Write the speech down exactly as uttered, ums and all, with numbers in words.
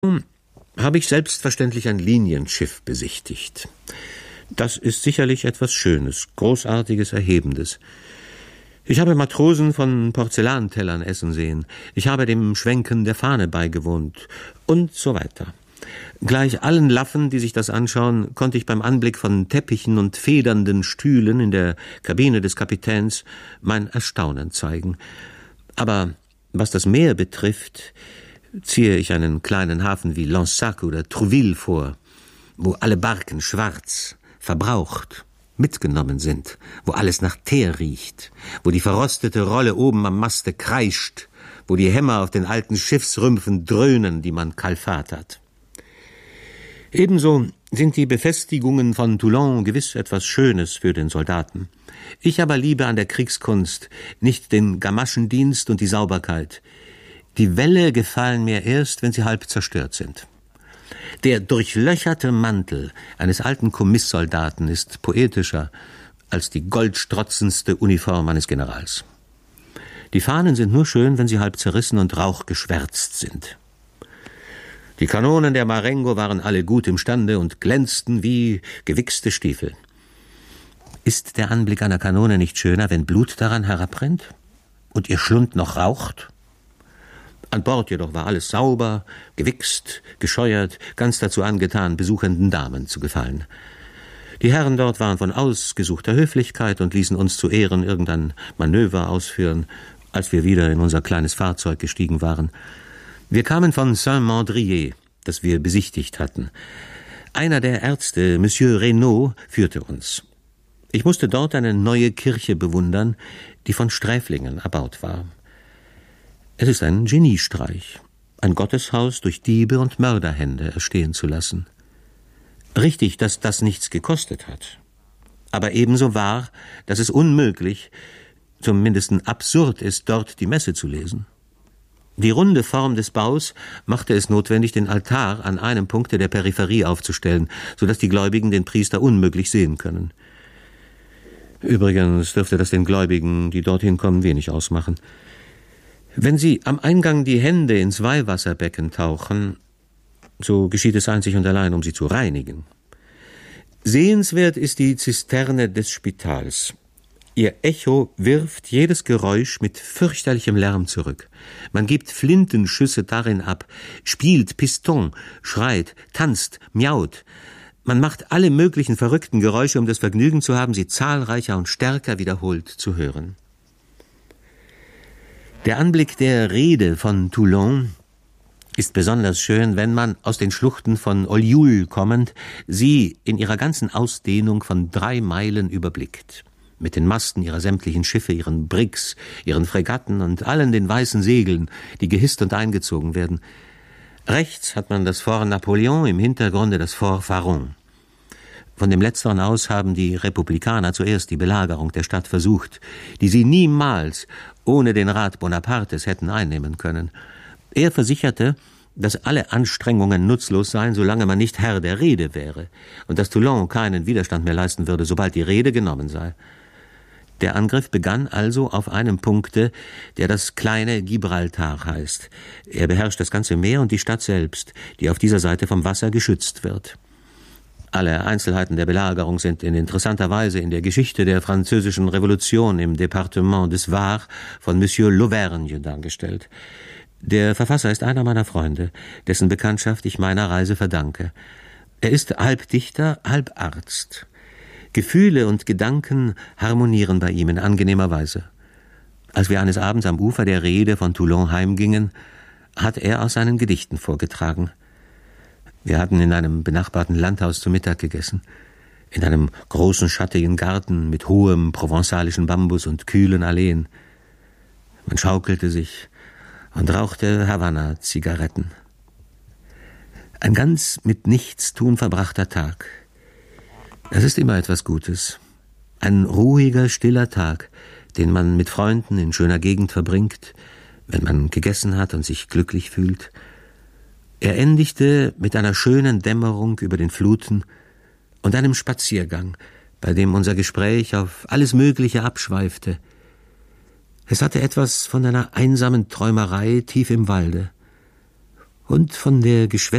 habe ich selbstverständlich ein Linienschiff besichtigt. Das ist sicherlich etwas Schönes, Großartiges, Erhebendes. Ich habe Matrosen von Porzellantellern essen sehen, ich habe dem Schwenken der Fahne beigewohnt und so weiter. Gleich allen Laffen, die sich das anschauen, konnte ich beim Anblick von Teppichen und federnden Stühlen in der Kabine des Kapitäns mein Erstaunen zeigen. Aber was das Meer betrifft, ziehe ich einen kleinen Hafen wie Lansac oder Trouville vor, wo alle Barken schwarz, verbraucht, mitgenommen sind, wo alles nach Teer riecht, wo die verrostete Rolle oben am Maste kreischt, wo die Hämmer auf den alten Schiffsrümpfen dröhnen, die man kalfatert. Ebenso sind die Befestigungen von Toulon gewiss etwas Schönes für den Soldaten. Ich aber liebe an der Kriegskunst nicht den Gamaschendienst und die Sauberkeit. Die Wälle gefallen mir erst, wenn sie halb zerstört sind. Der durchlöcherte Mantel eines alten Kommisssoldaten ist poetischer als die goldstrotzendste Uniform eines Generals. Die Fahnen sind nur schön, wenn sie halb zerrissen und rauchgeschwärzt sind. Die Kanonen der Marengo waren alle gut imstande und glänzten wie gewichste Stiefel. Ist der Anblick einer Kanone nicht schöner, wenn Blut daran herabrennt und ihr Schlund noch raucht? An Bord jedoch war alles sauber, gewichst, gescheuert, ganz dazu angetan, besuchenden Damen zu gefallen. Die Herren dort waren von ausgesuchter Höflichkeit und ließen uns zu Ehren irgendein Manöver ausführen, als wir wieder in unser kleines Fahrzeug gestiegen waren. Wir kamen von Saint-Mandrier, das wir besichtigt hatten. Einer der Ärzte, Monsieur Reynaud, führte uns. Ich musste dort eine neue Kirche bewundern, die von Sträflingen erbaut war. Es ist ein Geniestreich, ein Gotteshaus durch Diebe und Mörderhände erstehen zu lassen. Richtig, dass das nichts gekostet hat. Aber ebenso wahr, dass es unmöglich, zumindest absurd ist, dort die Messe zu lesen. Die runde Form des Baus machte es notwendig, den Altar an einem Punkte der Peripherie aufzustellen, so dass die Gläubigen den Priester unmöglich sehen können. Übrigens dürfte das den Gläubigen, die dorthin kommen, wenig ausmachen. Wenn sie am Eingang die Hände ins Weihwasserbecken tauchen, so geschieht es einzig und allein, um sie zu reinigen. Sehenswert ist die Zisterne des Spitals. Ihr Echo wirft jedes Geräusch mit fürchterlichem Lärm zurück. Man gibt Flintenschüsse darin ab, spielt Piston, schreit, tanzt, miaut. Man macht alle möglichen verrückten Geräusche, um das Vergnügen zu haben, sie zahlreicher und stärker wiederholt zu hören. Der Anblick der Rede von Toulon ist besonders schön, wenn man aus den Schluchten von Ollioules kommend sie in ihrer ganzen Ausdehnung von drei Meilen überblickt. Mit den Masten ihrer sämtlichen Schiffe, ihren Briggs, ihren Fregatten und allen den weißen Segeln, die gehisst und eingezogen werden. Rechts hat man das Fort Napoleon, im Hintergrunde das Fort Faron. Von dem letzteren aus haben die Republikaner zuerst die Belagerung der Stadt versucht, die sie niemals ohne den Rat Bonapartes hätten einnehmen können. Er versicherte, dass alle Anstrengungen nutzlos seien, solange man nicht Herr der Rede wäre, und dass Toulon keinen Widerstand mehr leisten würde, sobald die Rede genommen sei. Der Angriff begann also auf einem Punkte, der das kleine Gibraltar heißt. Er beherrscht das ganze Meer und die Stadt selbst, die auf dieser Seite vom Wasser geschützt wird. Alle Einzelheiten der Belagerung sind in interessanter Weise in der Geschichte der französischen Revolution im Departement des Var von Monsieur Lauvergne dargestellt. Der Verfasser ist einer meiner Freunde, dessen Bekanntschaft ich meiner Reise verdanke. Er ist halb Dichter, halb Arzt. Gefühle und Gedanken harmonieren bei ihm in angenehmer Weise. Als wir eines Abends am Ufer der Rede von Toulon heimgingen, hat er aus seinen Gedichten vorgetragen. Wir hatten in einem benachbarten Landhaus zu Mittag gegessen, in einem großen schattigen Garten mit hohem provenzalischen Bambus und kühlen Alleen. Man schaukelte sich und rauchte Havanna-Zigaretten. Ein ganz mit Nichtstun verbrachter Tag. Das ist immer etwas Gutes. Ein ruhiger, stiller Tag, den man mit Freunden in schöner Gegend verbringt, wenn man gegessen hat und sich glücklich fühlt. Er endigte mit einer schönen Dämmerung über den Fluten und einem Spaziergang, bei dem unser Gespräch auf alles Mögliche abschweifte. Es hatte etwas von einer einsamen Träumerei tief im Walde. und von der geschwätzten